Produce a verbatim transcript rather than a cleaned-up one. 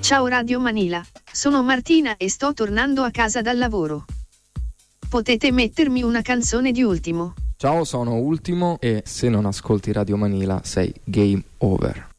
Ciao Radio Manila, sono Martina e sto tornando a casa dal lavoro. Potete mettermi una canzone di Ultimo? Ciao, sono Ultimo e se non ascolti Radio Manila sei game over.